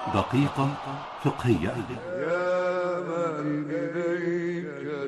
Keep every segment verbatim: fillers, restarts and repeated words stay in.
دقيقة فقهية. يا من إليك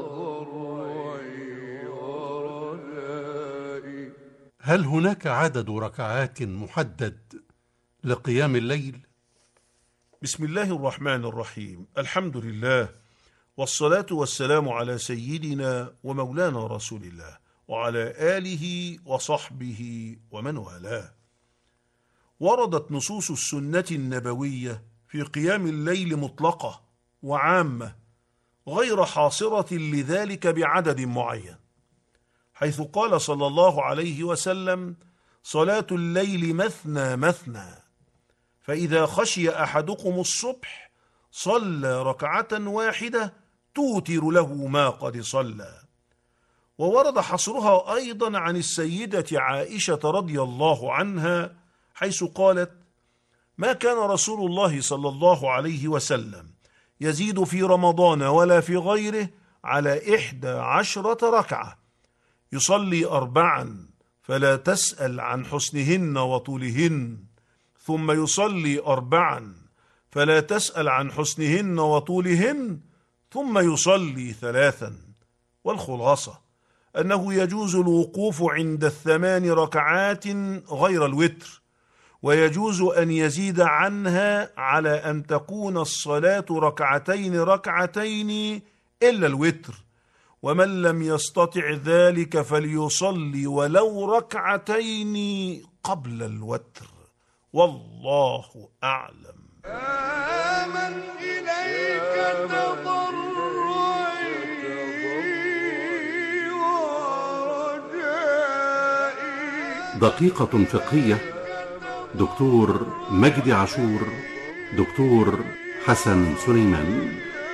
تضرعي ورجائي. هل هناك عدد ركعات محدد لقيام الليل؟ بسم الله الرحمن الرحيم. الحمد لله، والصلاة والسلام على سيدنا ومولانا رسول الله وعلى آله وصحبه ومن والاه. وردت نصوص السنة النبوية في قيام الليل مطلقة وعامة غير حاصرة لذلك بعدد معين، حيث قال صلى الله عليه وسلم: صلاة الليل مثنى مثنى، فإذا خشي أحدكم الصبح صلى ركعة واحدة توتر له ما قد صلى. وورد حصرها أيضا عن السيدة عائشة رضي الله عنها، حيث قالت: ما كان رسول الله صلى الله عليه وسلم يزيد في رمضان ولا في غيره على إحدى عشرة ركعة، يصلي أربعا فلا تسأل عن حسنهن وطولهن، ثم يصلي أربعا فلا تسأل عن حسنهن وطولهن، ثم يصلي ثلاثا. والخلاصة أنه يجوز الوقوف عند الثمان ركعات غير الوتر، ويجوز أن يزيد عنها على أن تكون الصلاة ركعتين ركعتين إلا الوتر، ومن لم يستطع ذلك فليصلي ولو ركعتين قبل الوتر، والله أعلم. يا من إليك تضرعي ورجائي. دقيقة فقهية. دكتور مجدي عاشور، دكتور حسن سليمان.